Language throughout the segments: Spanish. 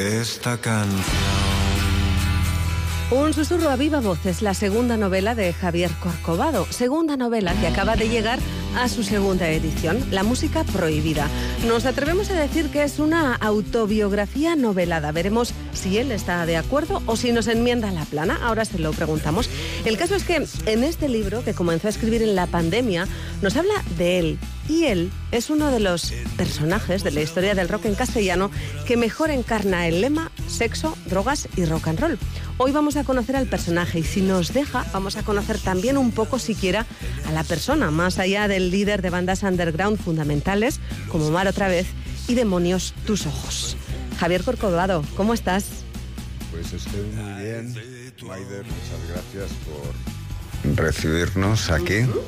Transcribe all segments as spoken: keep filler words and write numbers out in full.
Esta canción. Un susurro a viva voz es la segunda novela de Javier Corcovado, segunda novela que acaba de llegar a su segunda edición, La música prohibida. Nos atrevemos a decir que es una autobiografía novelada. Veremos si él está de acuerdo o si nos enmienda la plana. Ahora se lo preguntamos. El caso es que en este libro, que comenzó a escribir en la pandemia, nos habla de él. Y él es uno de los personajes de la historia del rock en castellano que mejor encarna el lema sexo, drogas y rock and roll. Hoy vamos a conocer al personaje y si nos deja, vamos a conocer también un poco siquiera a la persona, más allá del líder de bandas underground fundamentales como Mar otra vez y Demonios tus ojos. Javier Corcovado, ¿cómo estás? Pues estoy muy bien, Maider, muchas gracias por recibirnos aquí. Uh-huh.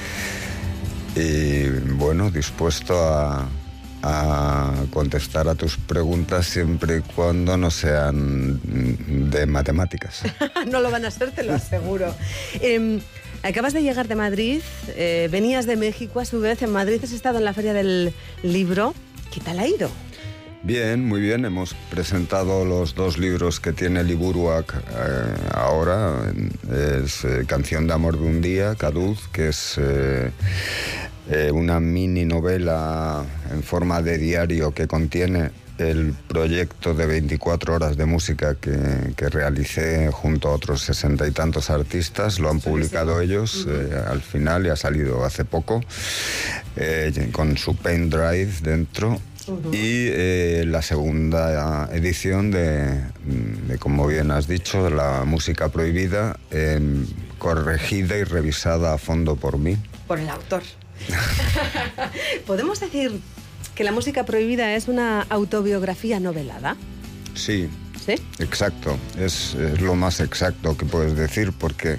Y bueno, dispuesto a, a contestar a tus preguntas siempre y cuando no sean de matemáticas. No lo van a ser, te lo aseguro. eh, acabas de llegar de Madrid, eh, venías de México a su vez. En Madrid has estado en la Feria del Libro. ¿Qué tal ha ido? Bien, muy bien. Hemos presentado los dos libros que tiene Liburuak eh, ahora. Es eh, Canción de amor de un día, Kaduz, que es eh, eh, una mini novela en forma de diario que contiene el proyecto de veinticuatro horas de música que, que realicé junto a otros sesenta y tantos artistas. Lo han publicado ellos eh, al final y ha salido hace poco eh, con su pendrive dentro. Uh-huh. Y eh, la segunda edición de, de, como bien has dicho, de La música prohibida, eh, corregida y revisada a fondo por mí. Por el autor. ¿Podemos decir que La música prohibida es una autobiografía novelada? Sí. ¿Sí? Exacto. Es, es lo más exacto que puedes decir porque...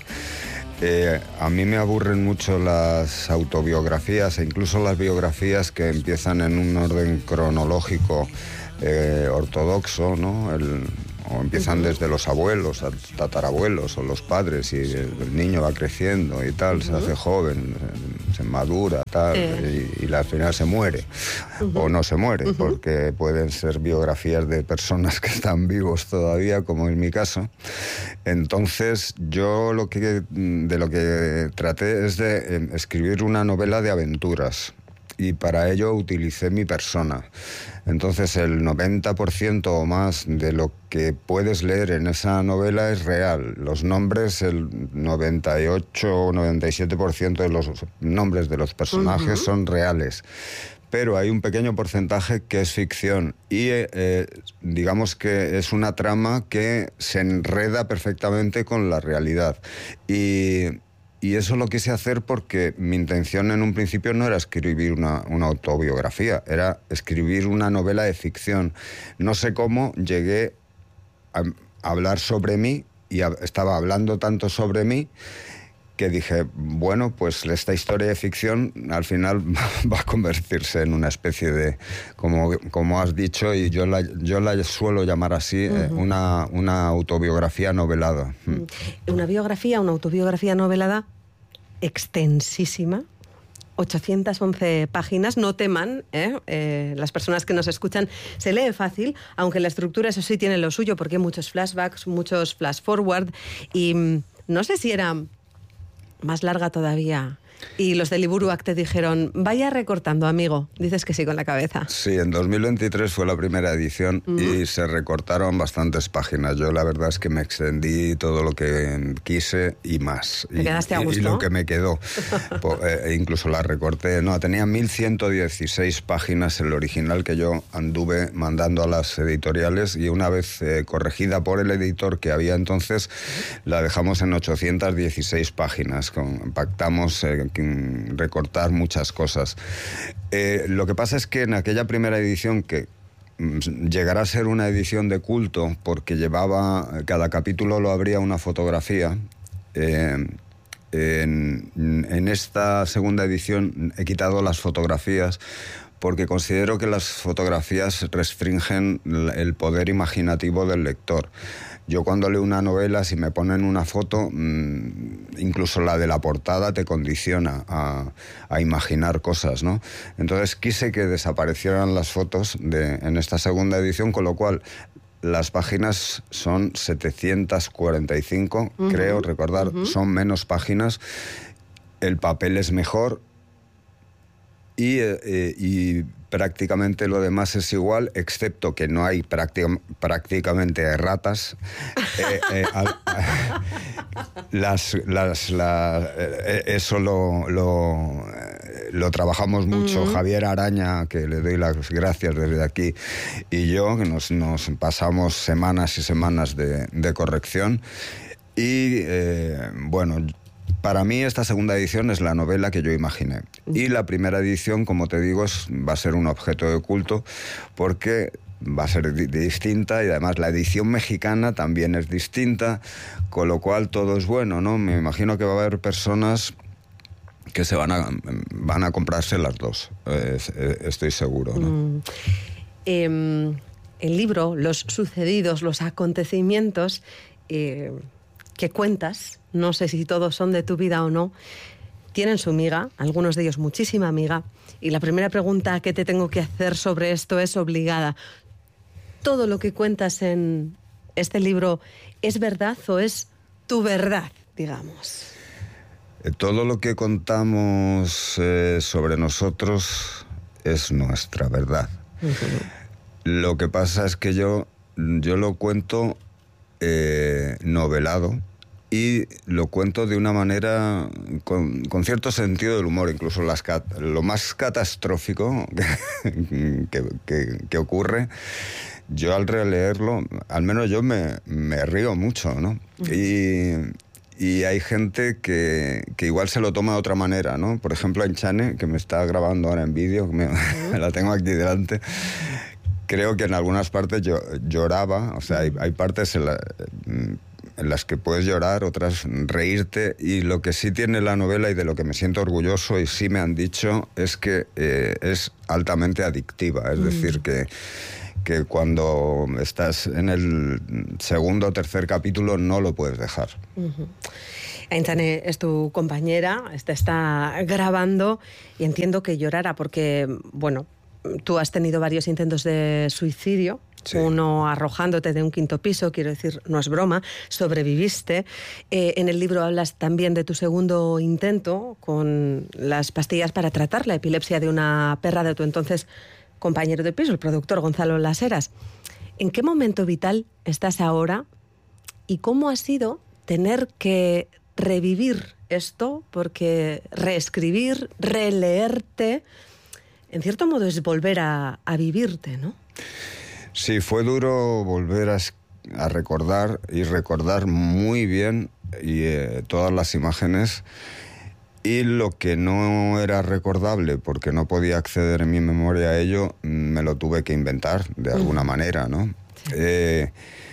Eh, a mí me aburren mucho las autobiografías e incluso las biografías que empiezan en un orden cronológico eh, ortodoxo, ¿no? El, o empiezan uh-huh. desde los abuelos, tatarabuelos o los padres y el, el niño va creciendo y tal, uh-huh. se hace joven, se, se madura, tal, eh. y, y al final se muere uh-huh. o no se muere, uh-huh. porque pueden ser biografías de personas que están vivos todavía, como en mi caso. Entonces yo lo que, de lo que traté es de eh, escribir una novela de aventuras. Y para ello utilicé mi persona. Entonces el noventa por ciento o más de lo que puedes leer en esa novela es real. Los nombres, el noventa y ocho o noventa y siete por ciento de los nombres de los personajes uh-huh. son reales. Pero hay un pequeño porcentaje que es ficción y eh, digamos que es una trama que se enreda perfectamente con la realidad. Y... Y eso lo quise hacer porque mi intención en un principio no era escribir una, una autobiografía, era escribir una novela de ficción. No sé cómo llegué a hablar sobre mí y a, estaba hablando tanto sobre mí que dije, bueno, pues esta historia de ficción al final va a convertirse en una especie de, como, como has dicho, y yo la, yo la suelo llamar así, uh-huh. eh, una, una autobiografía novelada. Una biografía, una autobiografía novelada extensísima, ochocientas once páginas, no teman, ¿eh? Eh, las personas que nos escuchan, se lee fácil, aunque la estructura eso sí tiene lo suyo, porque hay muchos flashbacks, muchos flash forward, y mm, no sé si era más larga todavía. Y los de Liburuak te dijeron, vaya recortando, amigo. Dices que sí con la cabeza. Sí, en dos mil veintitrés fue la primera edición uh-huh. y se recortaron bastantes páginas. Yo la verdad es que me extendí todo lo que quise y más. ¿Te y, quedaste a gusto? Y, y lo que me quedó. po, eh, incluso la recorté. No, tenía mil ciento dieciséis páginas el original que yo anduve mandando a las editoriales y una vez eh, corregida por el editor que había entonces, uh-huh. la dejamos en ochocientas dieciséis páginas. Con, pactamos... Eh, recortar muchas cosas. Eh, lo que pasa es que en aquella primera edición, que llegará a ser una edición de culto, porque llevaba, cada capítulo lo abría una fotografía, eh, en, en esta segunda edición he quitado las fotografías porque considero que las fotografías restringen el poder imaginativo del lector. Yo cuando leo una novela, si me ponen una foto, incluso la de la portada te condiciona a, a imaginar cosas, ¿no? Entonces quise que desaparecieran las fotos de, en esta segunda edición, con lo cual las páginas son setecientas cuarenta y cinco, uh-huh. creo recordar, uh-huh. son menos páginas, el papel es mejor y, eh, y prácticamente lo demás es igual, excepto que no hay práctica, prácticamente erratas. eh, eh, al, las, las, la, eh, eso lo, lo, lo trabajamos mucho uh-huh. Javier Araña, que le doy las gracias desde aquí, y yo, que nos, nos pasamos semanas y semanas de, de corrección. Y eh, bueno, para mí esta segunda edición es la novela que yo imaginé. Y la primera edición, como te digo, es, va a ser un objeto de culto porque va a ser di- distinta y además la edición mexicana también es distinta, con lo cual todo es bueno, ¿no? Me imagino que va a haber personas que se van a, van a comprarse las dos, eh, estoy seguro, ¿no? Mm. Eh, el libro, los sucedidos, los acontecimientos eh, que cuentas, no sé si todos son de tu vida o no, tienen su miga, algunos de ellos muchísima miga, y la primera pregunta que te tengo que hacer sobre esto es obligada. ¿Todo lo que cuentas en este libro es verdad o es tu verdad, digamos? Todo lo que contamos eh, sobre nosotros es nuestra verdad. Uh-huh. Lo que pasa es que yo, yo lo cuento eh, novelado y lo cuento de una manera con, con cierto sentido del humor. Incluso las cat, lo más catastrófico que, que, que, que ocurre, yo al releerlo, al menos yo me, me río mucho, ¿no? Uh-huh. Y... Y hay gente que, que igual se lo toma de otra manera, ¿no? Por ejemplo, Ainchane, que me está grabando ahora en vídeo, me, me la tengo aquí delante, creo que en algunas partes yo lloraba, o sea, hay, hay partes en, la, en las que puedes llorar, otras reírte, y lo que sí tiene la novela y de lo que me siento orgulloso y sí me han dicho es que eh, es altamente adictiva, es mm. decir, que... que cuando estás en el segundo o tercer capítulo no lo puedes dejar. Uh-huh. Ainchane es tu compañera, te está grabando y entiendo que llorara porque, bueno, tú has tenido varios intentos de suicidio, sí. Uno arrojándote de un quinto piso, quiero decir, no es broma, sobreviviste. Eh, en el libro hablas también de tu segundo intento con las pastillas para tratar la epilepsia de una perra de tu entonces compañero de piso, el productor Gonzalo Las Heras. ¿En qué momento vital estás ahora y cómo ha sido tener que revivir esto? Porque reescribir, releerte, en cierto modo es volver a, a vivirte, ¿no? Sí, fue duro volver a, a recordar y recordar muy bien y, eh, todas las imágenes. Y lo que no era recordable, porque no podía acceder en mi memoria a ello, me lo tuve que inventar de alguna mm. manera, ¿no? Sí. Eh,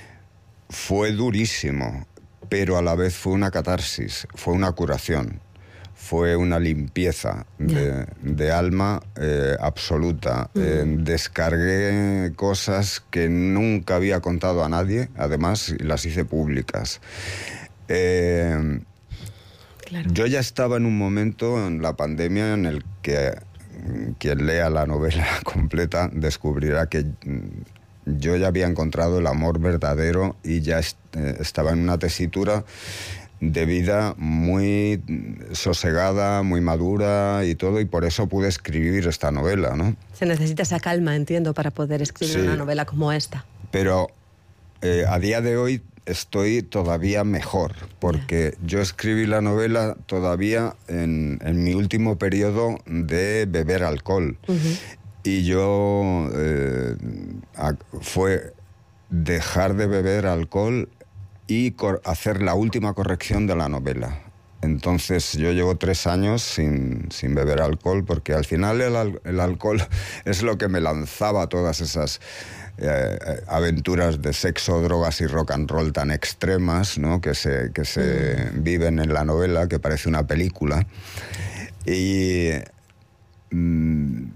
fue durísimo, pero a la vez fue una catarsis, fue una curación, fue una limpieza de, de alma eh, absoluta. Mm. Eh, descargué cosas que nunca había contado a nadie, además las hice públicas. Eh, Claro. Yo ya estaba en un momento en la pandemia en el que quien lea la novela completa descubrirá que yo ya había encontrado el amor verdadero y ya est- estaba en una tesitura de vida muy sosegada, muy madura y todo, y por eso pude escribir esta novela, ¿no? Se necesita esa calma, entiendo, para poder escribir sí, una novela como esta. Pero eh, a día de hoy estoy todavía mejor, porque yo escribí la novela todavía en, en mi último periodo de beber alcohol. Uh-huh. Y yo eh, fue dejar de beber alcohol y cor- hacer la última corrección de la novela. Entonces yo llevo tres años sin, sin beber alcohol, porque al final el, al- el alcohol es lo que me lanzaba a todas esas Eh, aventuras de sexo, drogas y rock and roll tan extremas, ¿no? que se, que se mm. viven en la novela, que parece una película. Y mm,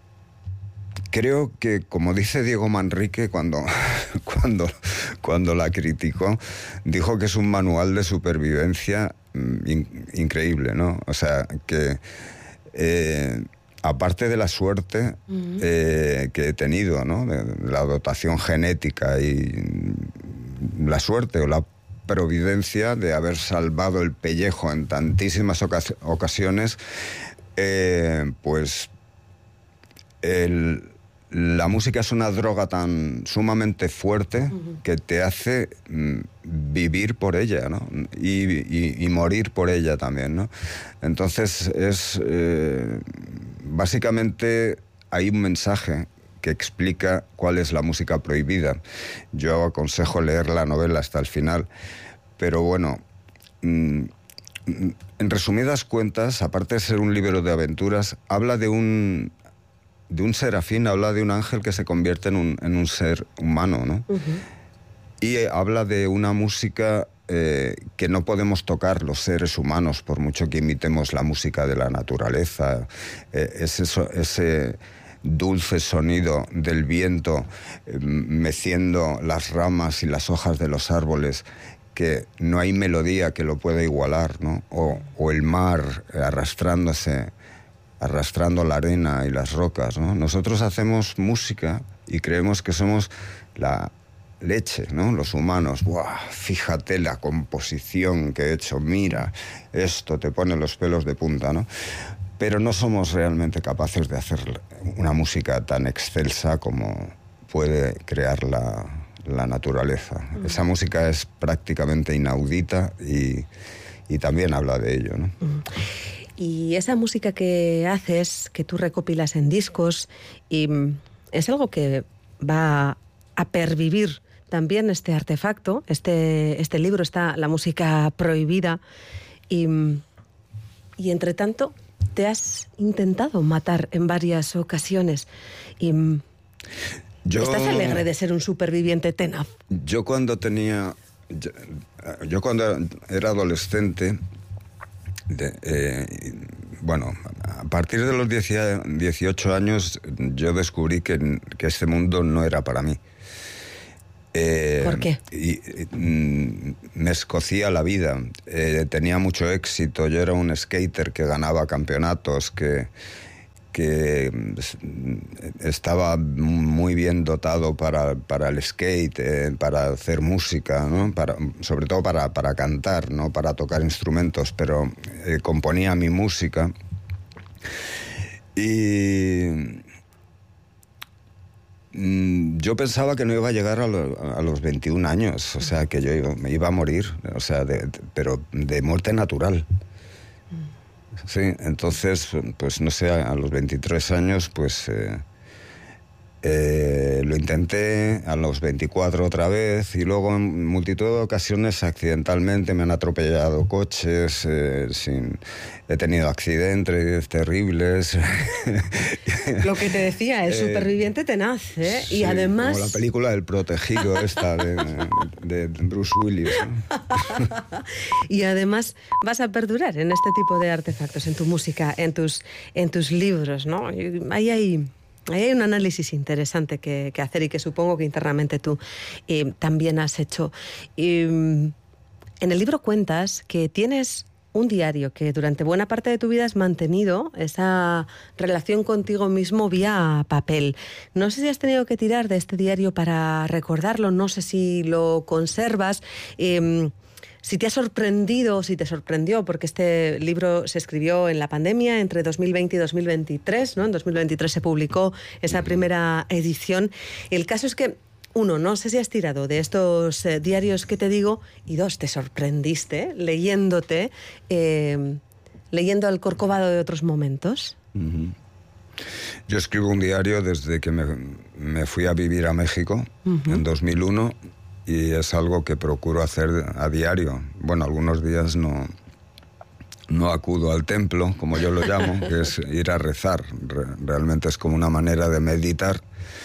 creo que, como dice Diego Manrique cuando, cuando, cuando la criticó, dijo que es un manual de supervivencia mm, in, increíble, ¿no? O sea, que... Eh, aparte de la suerte uh-huh. eh, que he tenido, ¿no? De, de la dotación genética y la suerte o la providencia de haber salvado el pellejo en tantísimas ocas- ocasiones, eh, pues el, la música es una droga tan sumamente fuerte uh-huh. que te hace mm, vivir por ella, ¿no? Y, y, y morir por ella también, ¿no? Entonces es eh, básicamente hay un mensaje que explica cuál es la música prohibida. Yo aconsejo leer la novela hasta el final, pero bueno, mmm, en resumidas cuentas, aparte de ser un libro de aventuras, habla de un de un serafín, habla de un ángel que se convierte en un, en un ser humano, ¿no? Uh-huh. Y eh, habla de una música eh, que no podemos tocar los seres humanos, por mucho que imitemos la música de la naturaleza. Eh, es eso, ese dulce sonido del viento eh, meciendo las ramas y las hojas de los árboles, que no hay melodía que lo pueda igualar, ¿no? O, o el mar arrastrándose, arrastrando la arena y las rocas, ¿no? Nosotros hacemos música y creemos que somos la leche, ¿no? Los humanos. ¡Buah! Fíjate la composición que he hecho, mira, esto te pone los pelos de punta, ¿no? Pero no somos realmente capaces de hacer una música tan excelsa como puede crear la, la naturaleza. Mm. Esa música es prácticamente inaudita y, y también habla de ello, ¿no? Mm. Y esa música que haces, que tú recopilas en discos, y es algo que va a pervivir también este artefacto, este, este libro, está la música prohibida, y, y entre tanto te has intentado matar en varias ocasiones, y yo, estás alegre de ser un superviviente tenaz. Yo cuando tenía, yo, yo cuando era adolescente, De, eh, bueno, a partir de los dieciocho años yo descubrí que, que este mundo no era para mí. Eh, ¿Por qué? Y, y, me escocía la vida. Eh, tenía mucho éxito. Yo era un skater que ganaba campeonatos, que, que estaba muy bien dotado para, para el skate, eh, para hacer música, ¿no? Para, sobre todo para, para cantar, no para tocar instrumentos, pero eh, componía mi música. Y mm, yo pensaba que no iba a llegar a, lo, a los veintiún años, o sea, que yo iba, me iba a morir, o sea, de, de, pero de muerte natural. Sí, entonces, pues no sé, a los veintitrés años, pues eh, eh, lo intenté, a los veinticuatro otra vez, y luego en multitud de ocasiones accidentalmente me han atropellado coches, eh, sin, he tenido accidentes terribles. Lo que te decía, el superviviente tenaz, ¿eh? Sí, y además... como la película El Protegido esta de, de, de Bruce Willis, ¿no? Y además vas a perdurar en este tipo de artefactos, en tu música, en tus, en tus libros, ¿no? Ahí hay... Ahí hay un análisis interesante que, que hacer y que supongo que internamente tú eh, también has hecho. Y, en el libro cuentas que tienes un diario, que durante buena parte de tu vida has mantenido esa relación contigo mismo vía papel. No sé si has tenido que tirar de este diario para recordarlo, no sé si lo conservas. Eh, Si te ha sorprendido, si te sorprendió, porque este libro se escribió en la pandemia entre dos mil veinte y dos mil veintitrés, ¿no? En dos mil veintitrés se publicó esa primera edición. El caso es que, uno, no sé si has tirado de estos eh, diarios que te digo, y dos, te sorprendiste leyéndote, eh, leyendo el Corcovado de otros momentos. Uh-huh. Yo escribo un diario desde que me, me fui a vivir a México, uh-huh, en dos mil uno, y es algo que procuro hacer a diario. Bueno, algunos días no, no acudo al templo, como yo lo llamo, que es ir a rezar. Re, realmente es como una manera de meditar.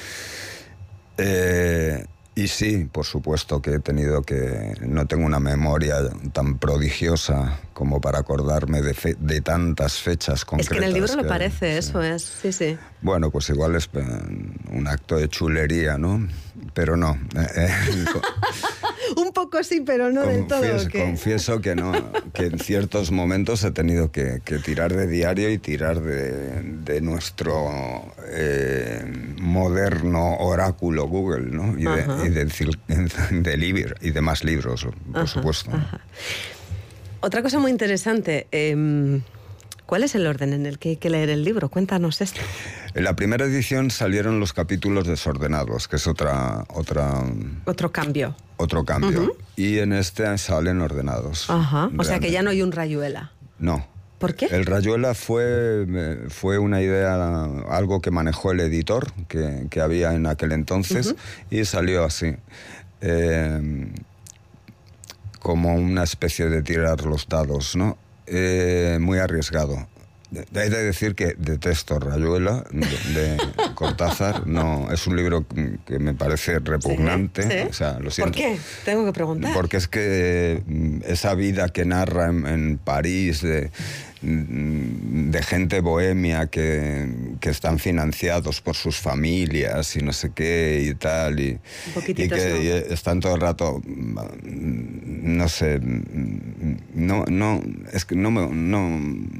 Eh, y sí, por supuesto que he tenido que... No tengo una memoria tan prodigiosa como para acordarme de, fe, de tantas fechas concretas. Es que en el libro que, lo parece, sí. Eso es, sí, sí. Bueno, pues igual es un acto de chulería, ¿no? Pero no. Eh, eh, un poco poco sí, pero no del todo. Confieso, ¿qué? confieso que no, que en ciertos momentos he tenido que, que tirar de diario y tirar de, de nuestro eh, moderno oráculo Google, ¿no? Y de, y de, de libro, y demás libros, por Ajá, supuesto. Ajá. Otra cosa muy interesante, eh, ¿cuál es el orden en el que hay que leer el libro? Cuéntanos esto. En la primera edición salieron los capítulos desordenados, que es otra... otra Otro cambio. Otro cambio. Uh-huh. Y en este salen ordenados. Ajá. O realmente. sea que ya no hay un Rayuela. No. ¿Por qué? El Rayuela fue, fue una idea, algo que manejó el editor que, que había en aquel entonces, uh-huh. y salió así. Eh, como una especie de tirar los dados, ¿no? Eh, muy arriesgado. He de decir que detesto Rayuela de, de Cortázar. No, es un libro que me parece repugnante. ¿Sí? ¿Sí? O sea, lo siento. ¿Por qué? Tengo que preguntar. Porque es que esa vida que narra en, en París de, de gente bohemia que, que están financiados por sus familias y no sé qué y tal, y, y que no. y están todo el rato, no sé, no, no, es que no me, no,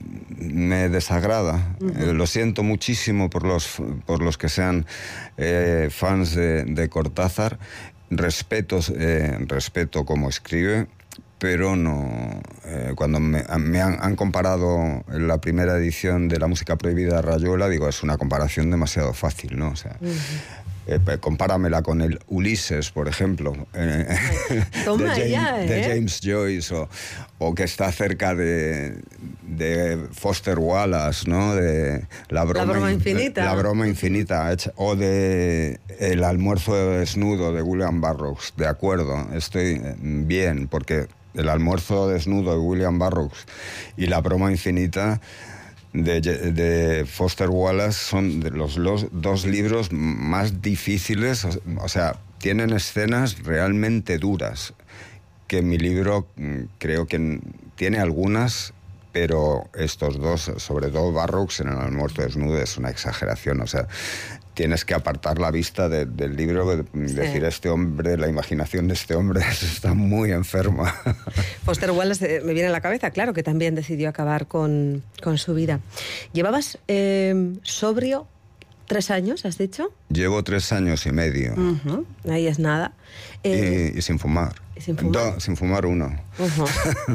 me desagrada. Uh-huh. Eh, lo siento muchísimo por los, por los que sean eh, fans de, de Cortázar. Respeto, eh, respeto cómo escribe, pero no. Eh, cuando me, me han, han comparado en la primera edición de La música prohibida de Rayuela, digo, es una comparación demasiado fácil, ¿no? O sea, uh-huh. eh, compáramela con el Ulises, por ejemplo, eh, Toma de, James, ya, ¿eh? de James Joyce, o, o que está cerca de, de Foster Wallace, ¿no? De La broma, la broma infinita. La broma infinita, o de El almuerzo desnudo de William Burroughs. De acuerdo, estoy bien, porque El almuerzo desnudo de William Burroughs y La broma infinita de, de Foster Wallace son de los, los dos libros más difíciles, o sea, tienen escenas realmente duras, que mi libro creo que tiene algunas, pero estos dos, sobre todo Burroughs en El almuerzo desnudo, es una exageración. O sea, tienes que apartar la vista de, del libro, de, sí. decir, este hombre, la imaginación de este hombre está muy enferma. Foster Wallace, eh, me viene a la cabeza, claro, que también decidió acabar con, con su vida. ¿Llevabas eh, sobrio tres años, has dicho? Llevo tres años y medio. Uh-huh. Ahí es nada. Eh, y, y sin fumar. ¿Y sin fumar? No, sin fumar uno. Uh-huh.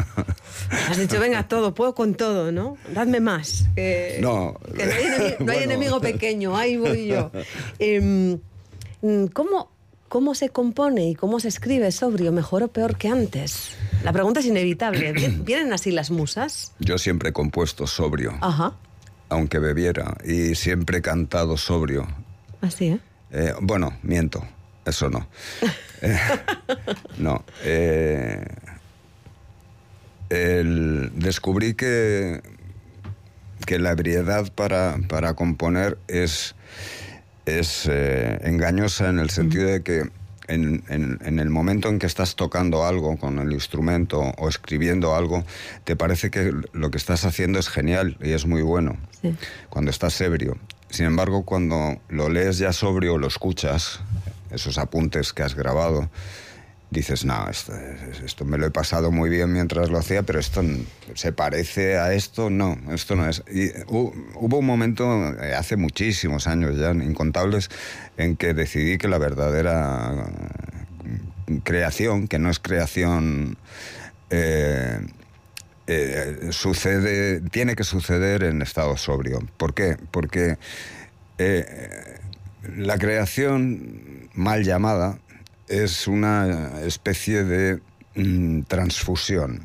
Has dicho, venga, todo, puedo con todo, ¿no? Dadme más. Que, no. Que no hay, enemigo, no hay bueno. enemigo pequeño, ahí voy yo. Eh, ¿cómo, ¿Cómo se compone y cómo se escribe sobrio, mejor o peor que antes? La pregunta es inevitable. ¿Vienen así las musas? Yo siempre he compuesto sobrio. Ajá. Aunque bebiera, y siempre he cantado sobrio. ¿Así, eh? eh bueno, miento, eso no. eh, no. Eh, el, descubrí que, que la ebriedad para, para componer es, es eh, engañosa en el sentido de que En, en, en el momento en que estás tocando algo con el instrumento o escribiendo algo, te parece que lo que estás haciendo es genial y es muy bueno, sí. cuando estás ebrio. Sin embargo, cuando lo lees ya sobrio o lo escuchas, esos apuntes que has grabado, dices, no, esto, esto me lo he pasado muy bien mientras lo hacía, pero esto se parece a esto, no, esto no es. Y hubo un momento, hace muchísimos años ya, incontables, en que decidí que la verdadera creación, que no es creación, eh, eh, sucede, tiene que suceder en estado sobrio. ¿Por qué? Porque eh, la creación mal llamada es una especie de mm, transfusión.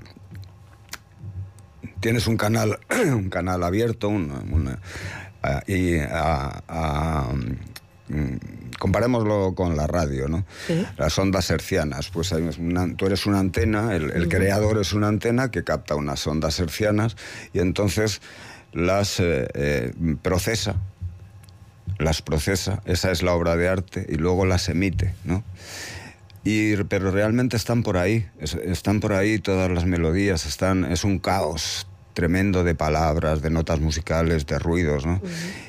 Tienes un canal, un canal abierto, una, una, uh, y a, a, um, comparémoslo con la radio, ¿no? ¿Sí? Las ondas hercianas. Pues hay una, tú eres una antena, el, el uh-huh. creador es una antena que capta unas ondas hercianas y entonces las eh, eh, procesa, las procesa, esa es la obra de arte, y luego las emite, ¿no? Y, pero realmente están por ahí, están por ahí todas las melodías, están, es un caos tremendo de palabras, de notas musicales, de ruidos, ¿no? Uh-huh.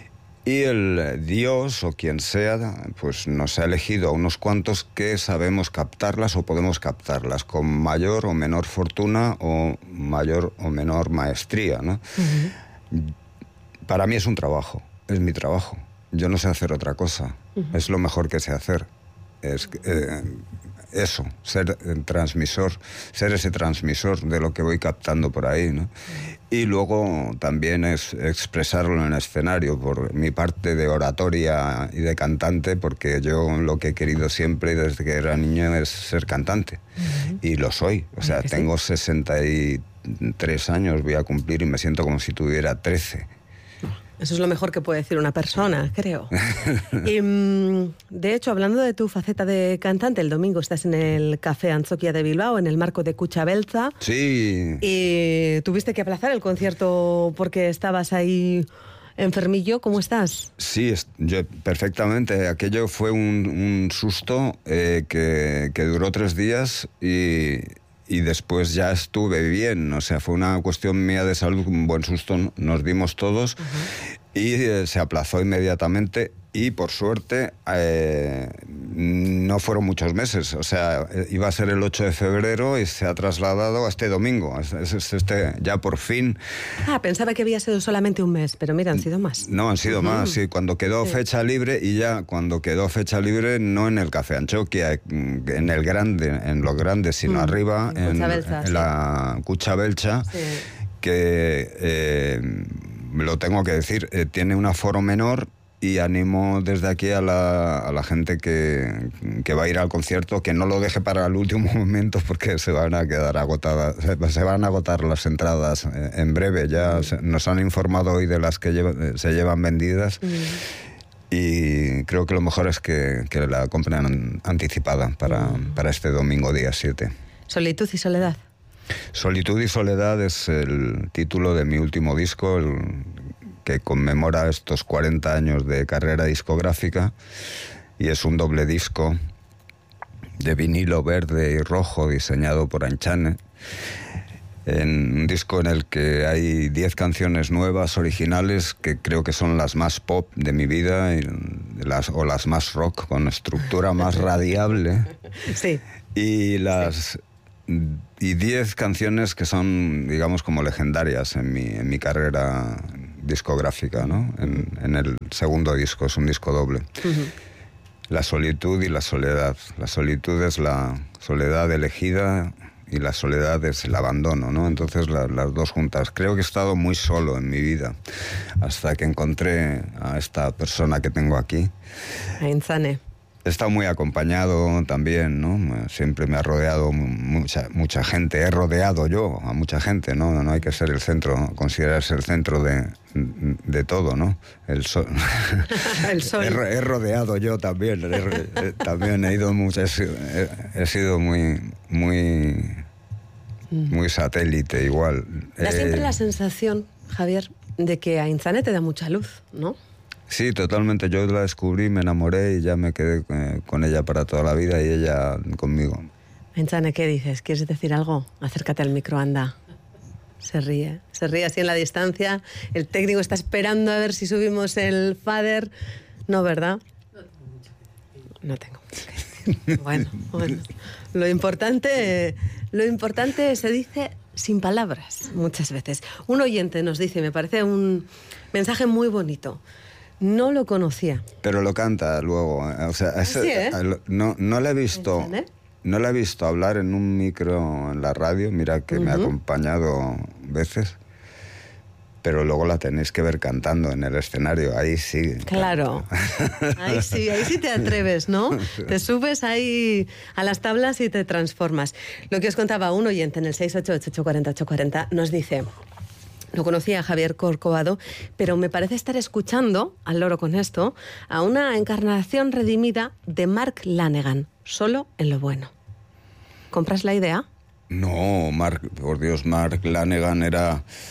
Y el Dios o quien sea, pues nos ha elegido a unos cuantos que sabemos captarlas o podemos captarlas con mayor o menor fortuna o mayor o menor maestría, ¿no? Uh-huh. Para mí es un trabajo, es mi trabajo. Yo no sé hacer otra cosa. Uh-huh. Es lo mejor que sé hacer. Es eh, eso, ser transmisor, ser ese transmisor de lo que voy captando por ahí, ¿no? Y luego también es expresarlo en escenario por mi parte de oratoria y de cantante, porque yo lo que he querido siempre desde que era niño es ser cantante. Uh-huh. Y lo soy. O sea, tengo sí? sesenta y tres años, voy a cumplir y me siento como si tuviera trece. Eso es lo mejor que puede decir una persona, creo. Y, de hecho, hablando de tu faceta de cantante, el domingo estás en el Café Antzoquia de Bilbao, en el marco de Kutxa Beltza. Sí. Y tuviste que aplazar el concierto porque estabas ahí enfermillo. ¿Cómo estás? Sí, yo perfectamente. Aquello fue un, un susto eh, que, que duró tres días y... Y después ya estuve bien, o sea, fue una cuestión mía de salud, un buen susto nos dimos todos. Uh-huh. Y eh, se aplazó inmediatamente y por suerte eh, no fueron muchos meses, o sea, iba a ser el ocho de febrero y se ha trasladado a este domingo, es, es este ya por fin. Ah, pensaba que había sido solamente un mes, pero mira, han sido más. No, han sido uh-huh. más, sí, cuando quedó sí. fecha libre y ya cuando quedó fecha libre no en el Café Antzoquia, en el grande, en lo grande, sino uh-huh. arriba, en, en, Beltza, en sí. la Kutxa Beltza, sí. que eh, lo tengo que decir, eh, tiene un aforo menor. Y animo desde aquí a la, a la gente que, que va a ir al concierto que no lo deje para el último momento porque se van a quedar agotadas, se, se van a agotar las entradas en breve. Ya se, nos han informado hoy de las que lleva, se llevan vendidas. Mm. Y creo que lo mejor es que, que la compren anticipada para, mm. para este domingo día siete. Solitud y soledad. Solitud y soledad es el título de mi último disco, el que conmemora estos cuarenta años de carrera discográfica, y es un doble disco de vinilo verde y rojo diseñado por Aintzane, en un disco en el que hay diez canciones nuevas, originales, que creo que son las más pop de mi vida, y las, o las más rock, con estructura más radiable. Sí. Y las... y diez canciones que son, digamos, como legendarias en mi, en mi carrera discográfica, ¿no? En, en el segundo disco, es un disco doble. Uh-huh. La solitud y la soledad. La solitud es la soledad elegida y la soledad es el abandono, ¿no? Entonces la, las dos juntas. Creo que he estado muy solo en mi vida hasta que encontré a esta persona que tengo aquí. Aintzane. He estado muy acompañado también, ¿no? Siempre me ha rodeado mucha, mucha gente. He rodeado yo a mucha gente, ¿no? No hay que ser el centro, ¿no? Considerarse el centro de, de todo, ¿no? El sol. El sol. He, he rodeado yo también. He, también he ido mucho. He, he, he sido muy, muy, muy satélite igual. Da siempre eh, la sensación, Javier, de que Aintzane te da mucha luz, ¿no? Sí, totalmente. Yo la descubrí, me enamoré y ya me quedé eh, con ella para toda la vida y ella conmigo. Aintzane, ¿qué dices? ¿Quieres decir algo? Acércate al micro, anda. Se ríe, se ríe así en la distancia. El técnico está esperando a ver si subimos el fader. No, ¿verdad? No tengo mucho que decir. Bueno, bueno. Lo importante, lo importante se dice sin palabras muchas veces. Un oyente nos dice, me parece un mensaje muy bonito. No lo conocía. Pero lo canta luego. O sea, ese, ¿sí, eh? no, no le he visto, no le he visto hablar en un micro en la radio. Mira que uh-huh. me ha acompañado veces. Pero luego la tenéis que ver cantando en el escenario. Ahí sí. Claro. Ahí sí, ahí sí te atreves, ¿no? Te subes ahí a las tablas y te transformas. Lo que os contaba un oyente en el seis ocho ocho, ocho cuatro cero, ocho cuatro cero nos dice... No conocía a Javier Corcovado, pero me parece estar escuchando, al loro con esto, a una encarnación redimida de Mark Lanegan, solo en lo bueno. ¿Compras la idea? No, Mark, por Dios, Mark Lanegan era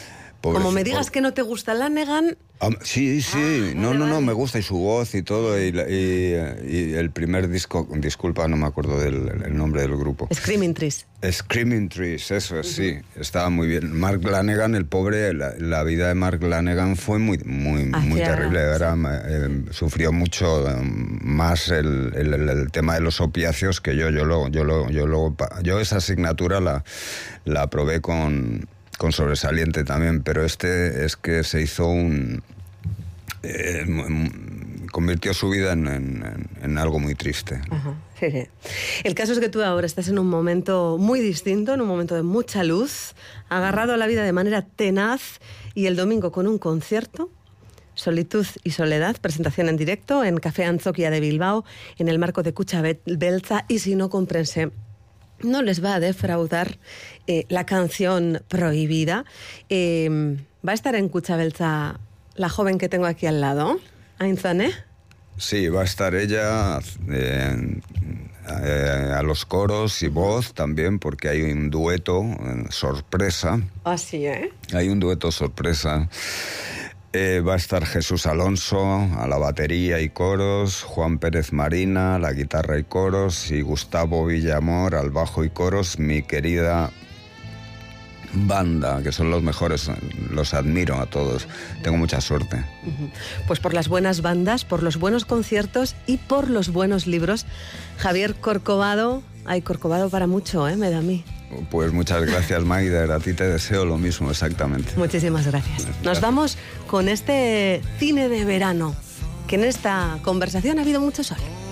Como me digas que no te gusta Lanegan... Ah, sí, sí, ah, no, vale, no, no, vale. me gusta y su voz y todo, y, y, y el primer disco, disculpa, no me acuerdo del el nombre del grupo. Screaming Trees. Screaming Trees, eso es, sí, estaba muy bien. Mark Lanegan, el pobre, la, la vida de Mark Lanegan fue muy, muy, Hacia, muy terrible, sí. era, eh, sufrió mucho eh, más el, el, el, el tema de los opiáceos que yo, yo lo, yo lo, yo lo, yo esa asignatura la, la aprobé con... con sobresaliente también, pero este es que se hizo un... Eh, convirtió su vida en, en, en algo muy triste. Ajá, sí, sí. El caso es que tú ahora estás en un momento muy distinto, en un momento de mucha luz, agarrado a la vida de manera tenaz, y el domingo con un concierto, Solitud y Soledad, presentación en directo en Café Antzoquia de Bilbao, en el marco de Kutxa Beltza, y si no, cómprense, no les va a defraudar eh, la canción Prohibida. Eh, va a estar en Kutxa Beltza la joven que tengo aquí al lado, Aintzane. Sí, va a estar ella eh, eh, a los coros y voz también, porque hay un dueto eh, sorpresa. Así, ¿eh? Hay un dueto sorpresa. Eh, va a estar Jesús Alonso a la batería y coros, Juan Pérez Marina a la guitarra y coros, y Gustavo Villamor al bajo y coros, mi querida banda, que son los mejores, los admiro a todos, tengo mucha suerte. Uh-huh. Pues por las buenas bandas, por los buenos conciertos y por los buenos libros. Javier Corcovado, hay Corcovado para mucho, ¿eh? Me da a mí. Pues muchas gracias, Maider, a ti te deseo lo mismo, exactamente. Muchísimas gracias. Gracias. Nos vamos con este cine de verano, que en esta conversación ha habido mucho sol.